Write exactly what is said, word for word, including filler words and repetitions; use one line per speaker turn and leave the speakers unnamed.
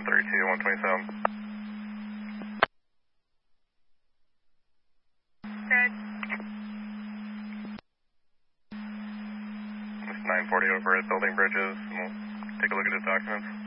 thirty-two, one twenty-seven.
Good.
It's nine forty over at Building Bridges, and we'll take a look at his documents.